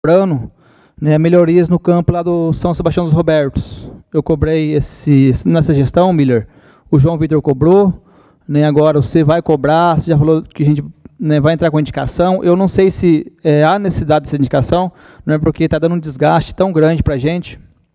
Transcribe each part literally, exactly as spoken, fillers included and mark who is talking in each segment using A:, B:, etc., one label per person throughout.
A: cobrando, né, melhorias no campo lá do São Sebastião dos Robertos. Eu cobrei esse, nessa gestão, Miller, o João Vitor cobrou, né, agora você vai cobrar, você já falou que a gente, né, vai entrar com indicação. Eu não sei se é, há necessidade dessa indicação, não é porque está dando um desgaste tão grande para a gente,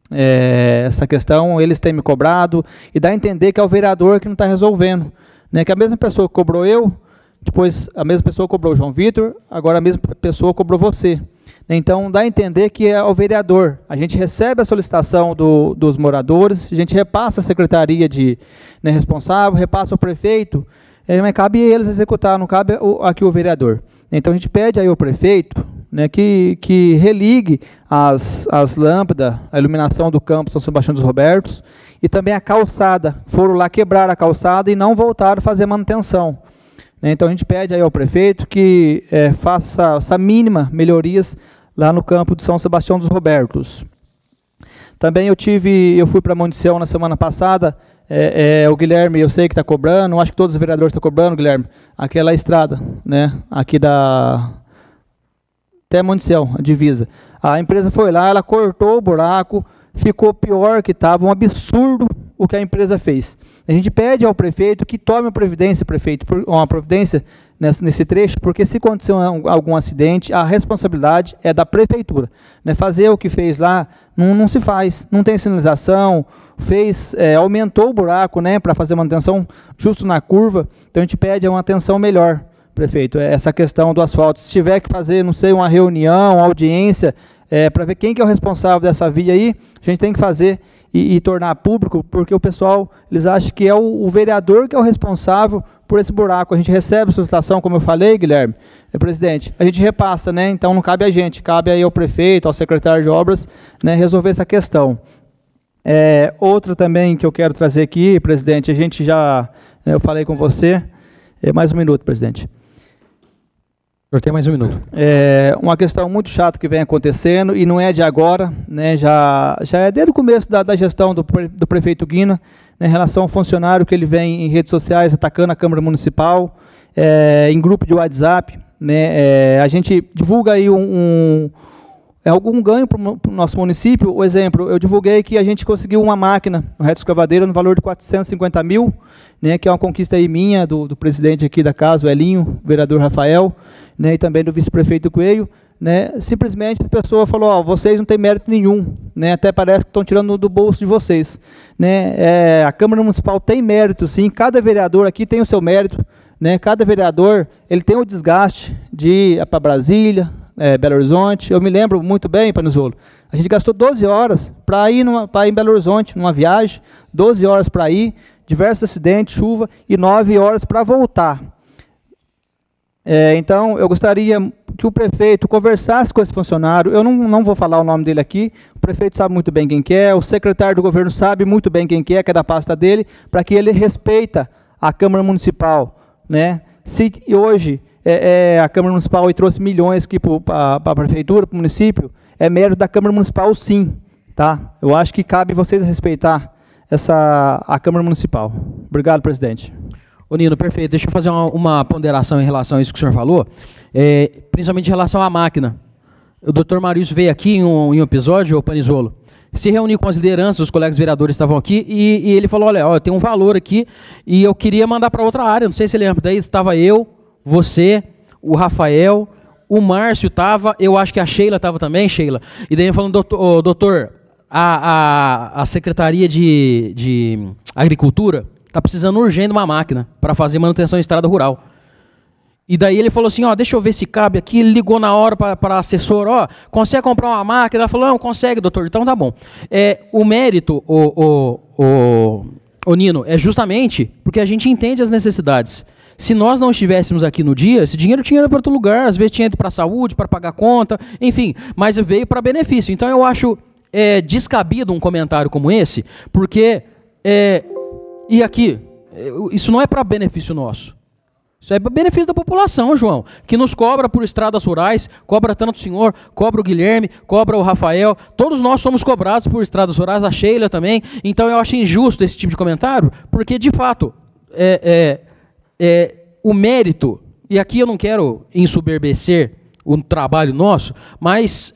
A: é, essa questão, eles têm me cobrado, e dá a entender que é o vereador que não está resolvendo, né, que a mesma pessoa que cobrou eu, depois a mesma pessoa cobrou o João Vitor, agora a mesma pessoa cobrou você. Então, dá a entender que é o vereador. A gente recebe a solicitação do, dos moradores, a gente repassa a secretaria de, né, responsável, repassa ao prefeito, é, mas cabe eles executar, não cabe o, aqui o vereador. Então, a gente pede aí ao prefeito, né, que, que religue as, as lâmpadas, a iluminação do campo São Sebastião dos Robertos, e também a calçada. Foram lá quebrar a calçada e não voltaram a fazer manutenção. Então, a gente pede aí ao prefeito que é, faça essa, essa mínima melhorias lá no campo de São Sebastião dos Robertos. Também eu tive, eu fui para a Munição na semana passada, é, é, o Guilherme, eu sei que está cobrando, acho que todos os vereadores estão cobrando, Guilherme, aquela estrada, né, aqui da, até a Munição, a divisa. A empresa foi lá, ela cortou o buraco, ficou pior que estava, um absurdo o que a empresa fez. A gente pede ao prefeito que tome uma providência, prefeito, uma providência nesse, nesse trecho, porque se acontecer um, algum acidente, a responsabilidade é da prefeitura. Né? Fazer o que fez lá não, não se faz, não tem sinalização, fez, é, aumentou o buraco, né, para fazer manutenção justo na curva, então a gente pede uma atenção melhor, prefeito, essa questão do asfalto. Se tiver que fazer, não sei, uma reunião, uma audiência, é, para ver quem que é o responsável dessa via aí, a gente tem que fazer e, e tornar público, porque o pessoal, eles acham que é o, o vereador que é o responsável por esse buraco. A gente recebe a solicitação, como eu falei, Guilherme, é, presidente, a gente repassa, né, então não cabe a gente, cabe aí ao prefeito, ao secretário de obras, né, resolver essa questão. É, outra também que eu quero trazer aqui, presidente, a gente já, né, eu falei com você, é, mais um minuto, presidente.
B: O senhor tem mais um minuto.
A: É uma questão muito chata que vem acontecendo, e não é de agora, né, já, já é desde o começo da, da gestão do, do prefeito Guina, né, em relação ao funcionário que ele vem em redes sociais atacando a Câmara Municipal, é, em grupo de WhatsApp, né, é, a gente divulga aí um, um, é algum ganho para o nosso município. O exemplo, eu divulguei que a gente conseguiu uma máquina, um reto escavadeira, no valor de quatrocentos e cinquenta mil, né, que é uma conquista aí minha, do, do presidente aqui da casa, o Elinho, o vereador Rafael, né, e também do vice-prefeito Coelho, né, simplesmente a pessoa falou, ó, vocês não têm mérito nenhum, né, até parece que estão tirando do bolso de vocês, né, é, a Câmara Municipal tem mérito, sim, cada vereador aqui tem o seu mérito, né, cada vereador, ele tem o desgaste de ir para Brasília, é, Belo Horizonte. Eu me lembro muito bem, Panizolo, a gente gastou doze horas para ir, numa, para ir em Belo Horizonte, numa viagem, doze horas para ir, diversos acidentes, chuva, e nove horas para voltar. É, então, eu gostaria que o prefeito conversasse com esse funcionário. Eu não, não vou falar o nome dele aqui, o prefeito sabe muito bem quem que é, o secretário do governo sabe muito bem quem que é, que é da pasta dele, para que ele respeita a Câmara Municipal, né? Se hoje é, é, a Câmara Municipal trouxe milhões aqui para a prefeitura, para o município, é mérito da Câmara Municipal, sim, tá? Eu acho que cabe vocês respeitar essa, a Câmara Municipal. Obrigado, presidente.
B: Ô Nino, perfeito. Deixa eu fazer uma, uma ponderação em relação a isso que o senhor falou, é, principalmente em relação à máquina. O doutor Marício veio aqui em um, em um episódio, o Panizolo, se reuniu com as lideranças, os colegas vereadores estavam aqui, e, e ele falou, olha, ó, tem um valor aqui, e eu queria mandar para outra área, não sei se ele lembra, daí estava eu, você, o Rafael, o Márcio estava, eu acho que a Sheila estava também, Sheila, e daí falando, doutor, oh, doutor a, a, a Secretaria de, de Agricultura está precisando urgente de uma máquina para fazer manutenção em estrada rural. E daí ele falou assim, ó, deixa eu ver se cabe aqui. Ele ligou na hora para a assessora, ó, consegue comprar uma máquina? Ela falou, não, consegue, doutor, então tá bom. É, o mérito, o, o, o, o Nino, é justamente porque a gente entende as necessidades. Se nós não estivéssemos aqui no dia, esse dinheiro tinha ido para outro lugar, às vezes tinha ido para a saúde, para pagar conta, enfim, mas veio para benefício. Então eu acho é, descabido um comentário como esse, porque... É, e aqui, isso não é para benefício nosso. Isso é para benefício da população, João, que nos cobra por estradas rurais, cobra tanto o senhor, cobra o Guilherme, cobra o Rafael, todos nós somos cobrados por estradas rurais, a Sheila também. Então eu acho injusto esse tipo de comentário, porque de fato, é, é, é, o mérito, e aqui eu não quero ensoberbecer o trabalho nosso, mas